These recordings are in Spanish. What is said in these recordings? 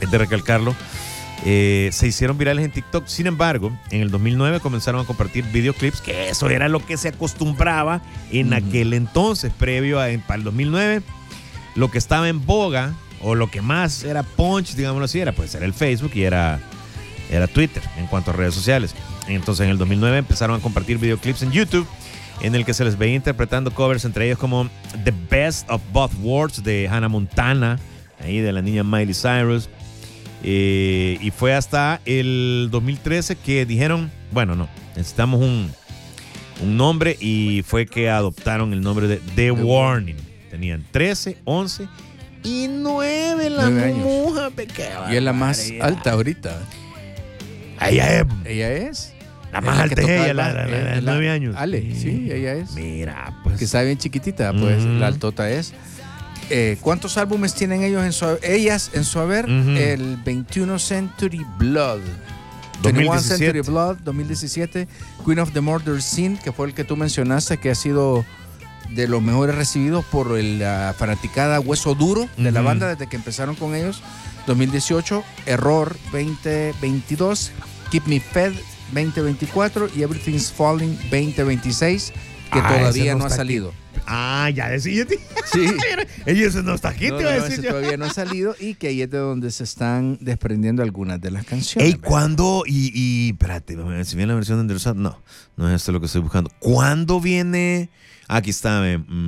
es de recalcarlo, se hicieron virales en TikTok. Sin embargo, en el 2009 comenzaron a compartir videoclips, que eso era lo que se acostumbraba en aquel entonces, previo para el 2009. Lo que estaba en boga, o lo que más era punch, digámoslo así, era el Facebook y era Twitter en cuanto a redes sociales. Entonces en el 2009 empezaron a compartir videoclips en YouTube en el que se les veía interpretando covers, entre ellos como The Best of Both Worlds de Hannah Montana, ahí de la niña Miley Cyrus. Y fue hasta el 2013 que dijeron, bueno, no, necesitamos un nombre, y fue que adoptaron el nombre de The Warning. Tenían 13, 11 y 9 la muja. Y es la más alta ahorita. Ella es la más alta, ella, la de 9 años. Ale, sí, ella es. Mira, pues. Que está bien chiquitita, pues la altota es. ¿Cuántos álbumes tienen ellas en su haber? El 21 Century Blood. 21 Century Blood, 2017. Queen of the Murder Scene, que fue el que tú mencionaste, que ha sido de los mejores recibidos por la fanaticada Hueso Duro de la banda desde que empezaron con ellos. 2018, Error 2022, Keep Me Fed 2024 y Everything's Falling 2026, que todavía no ha salido. Ya decía. Sí. Ella ese no está aquí, te iba a decir. Todavía no ha salido, y que ahí es de donde se están desprendiendo algunas de las canciones. Ey, ¿cuándo? Espérate, si viene la versión de Underside, no es esto lo que estoy buscando. ¿Cuándo viene? Aquí está,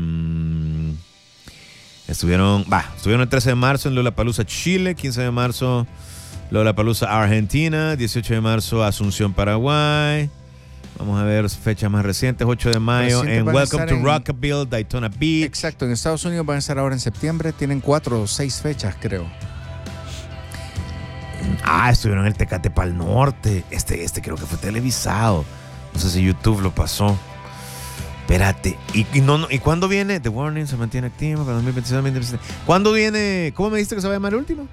Estuvieron el 13 de marzo en Lollapalooza, Chile, 15 de marzo Lollapalooza, Argentina, 18 de marzo Asunción, Paraguay. Vamos a ver fechas más recientes, 8 de mayo en Welcome to Rockville, Daytona Beach. Exacto, en Estados Unidos van a estar ahora en septiembre, tienen 4 o 6 fechas, creo. Estuvieron en el Tecate Pal Norte. Este creo que fue televisado. No sé si YouTube lo pasó. Espérate, ¿y cuándo viene? The Warning se mantiene activa para 2026, 2027. ¿Cuándo viene? ¿Cómo me dijiste que se va a llamar el último?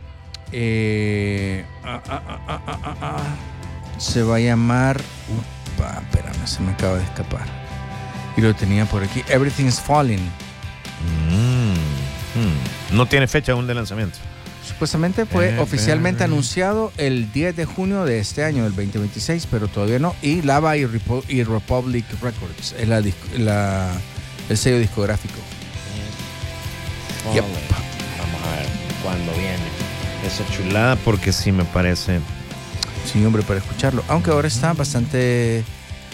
Se va a llamar... espérame, se me acaba de escapar. Y lo tenía por aquí. Everything's Falling. No tiene fecha aún de lanzamiento. Supuestamente fue oficialmente anunciado el 10 de junio de este año, del 2026, pero todavía no. Y Lava y Republic Records es el sello discográfico. Yep. Vamos a ver cuándo viene esa chulada, porque sí me parece. Sí, hombre, para escucharlo. Aunque ahora está bastante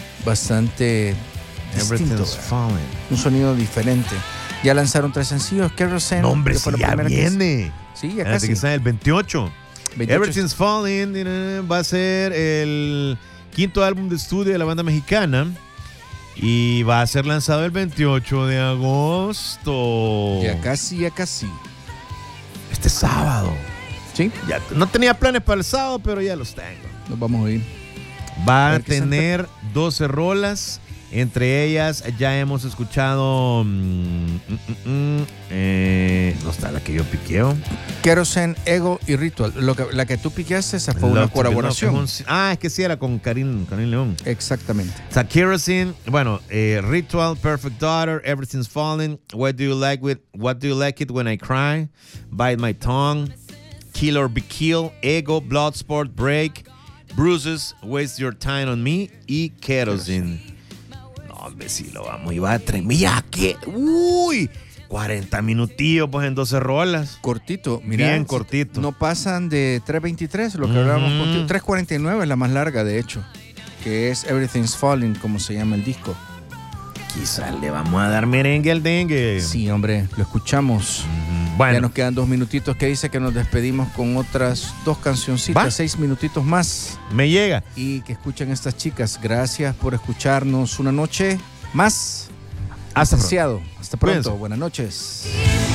distinto. Un sonido diferente. Ya lanzaron 3 sencillos. Kerosene. No, hombre, sí, ya viene. Sí, ya casi. Que está el 28. Everything's Falling va a ser el 5º álbum de estudio de la banda mexicana y va a ser lanzado el 28 de agosto. Ya casi. Este sábado. Sí. Ya, no tenía planes para el sábado, pero ya los tengo. Nos vamos a ir. Va a tener 12 rolas. Entre ellas ya hemos escuchado no está la que yo piqueo. Kerosene, Ego y Ritual. La que tú piqueaste, esa fue una colaboración. Es que sí, era con Karim León. Exactamente. O sea, Kerosene, Ritual, Perfect Daughter, Everything's Falling, What Do You Like It When I Cry, Bite My Tongue, Kill or Be Killed, Ego, Bloodsport, Break, Bruises, Waste Your Time on Me y Kerosene. Hombre, sí lo vamos, iba a 3. Mira que, 40 minutillos pues en 12 rolas. Cortito, mira. Bien cortito. No pasan de 3:23, lo que hablábamos contigo. 3:49 es la más larga, de hecho, que es Everything's Falling, como se llama el disco. Quizás le vamos a dar merengue al dengue. Sí, hombre, lo escuchamos. Bueno. Ya nos quedan 2 minutitos, que dice que nos despedimos con otras 2 cancioncitas, 6 minutitos más. Me llega. Y que escuchen estas chicas. Gracias por escucharnos una noche más. Hasta pronto. Hasta pronto. Cuídense. Buenas noches.